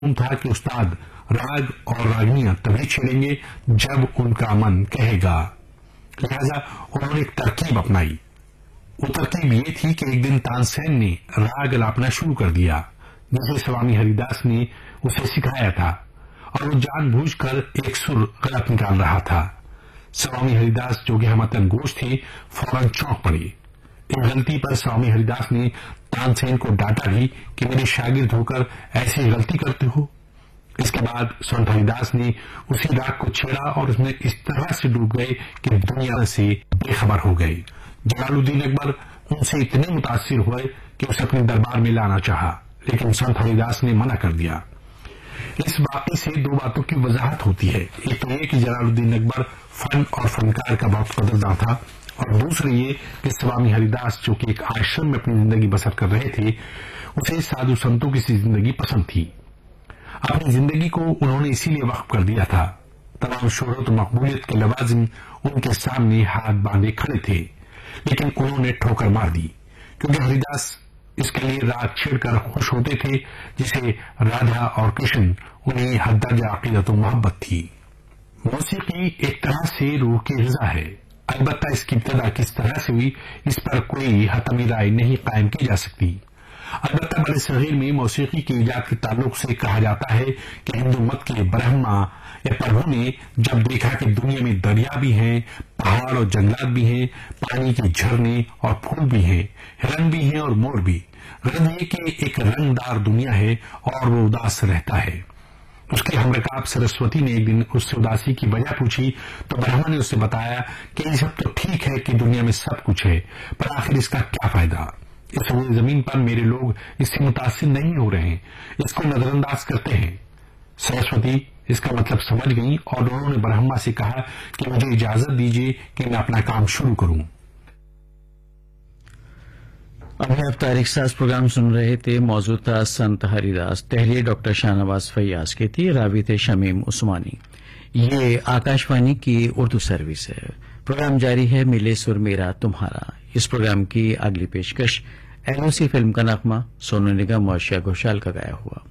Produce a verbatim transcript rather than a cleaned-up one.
था कि उस्ताद राग और रागनियां तभी छेड़ेंगे जब उनका मन कहेगा। लिहाजा उन्होंने एक तरकीब अपनाई। वो तरकीब ये थी कि एक दिन तानसेन ने राग अलापना शुरू कर दिया, जिसे स्वामी हरिदास ने उसे सिखाया था, और वो जानबूझकर एक सुर गलत निकाल रहा था। स्वामी हरिदास, जो कि हमतन गोश थे, फौरन चौंक पड़े। इस गलती पर स्वामी हरिदास ने तानसेन को डांटा भी कि मेरे शागिर्द होकर ऐसी गलती करते हो। इसके बाद संत हरिदास ने उसी राग को छेड़ा और उसमें इस तरह से डूब गए कि दुनिया से बेखबर हो गए। जलालुद्दीन अकबर उनसे इतने मुतासिर हुए कि उसे अपने दरबार में लाना चाहा, लेकिन संत हरिदास ने मना कर दिया। इस वाक़े से दो बातों की वजाहत होती है। एक तो ये कि जलालुद्दीन अकबर फन और फनकार का बहुत कदरदान था, और दूसरी ये कि स्वामी हरिदास, जो कि एक आश्रम में अपनी जिंदगी बसर कर रहे थे, उसे साधु संतों की सी जिंदगी पसंद थी। अपनी जिंदगी को उन्होंने इसीलिए वक्फ कर दिया था। तमाम शोहरत और मकबूलियत के लवाजिम उनके सामने हाथ बांधे खड़े थे, लेकिन उन्होंने ठोकर मार दी, क्योंकि हरिदास इसके लिए राग छेड़कर खुश होते थे, जिसे राधा और कृष्ण उन्हें हद अकीदत और मोहब्बत थी। मौसीकी एक तरह से रूह की ग़िज़ा है। अलबत्ता इसकी इब्तिदा किस तरह से हुई, इस पर कोई हतमी राय नहीं कायम की जा सकती। अलबत्ता बड़े सगीर में मौसीकी की इजाद के ताल्लुक से कहा जाता है कि हिंदू मत के ब्रह्मा या प्रभु ने जब देखा कि दुनिया में दरिया भी हैं, पहाड़ और जंगलात भी हैं, पानी के झरने और फूल भी हैं, हिरन भी हैं और मोर भी, गरज ये कि एक रंगदार दुनिया है और वो उदास रहता है। उसके हमरकाब सरस्वती ने एक दिन उससे उदासी की वजह पूछी, तो ब्रह्मा ने उससे बताया कि ये सब तो ठीक है कि दुनिया में सब कुछ है, पर आखिर इसका क्या फायदा। इस हुए जमीन पर मेरे लोग इससे मुतासिर नहीं हो रहे हैं, इसको नजरअंदाज करते हैं। सरस्वती इसका मतलब समझ गई और उन्होंने ब्रह्मा से कहा कि मुझे इजाजत दीजिए कि मैं अपना काम शुरू करूं। अभी आप तारीख साज प्रोग्राम सुन रहे थे। मौजूद था संत हरिदास, तहरीर डॉक्टर शाहनवाज फैयाज की थी, रावी थे शमीम उस्मानी। ये आकाशवाणी की उर्दू सर्विस है। प्रोग्राम जारी है, मिले सुर मेरा तुम्हारा। इस प्रोग्राम की अगली पेशकश एलओसी फिल्म का नगमा सोनू निगम और श्रेया घोषाल का गाया हुआ।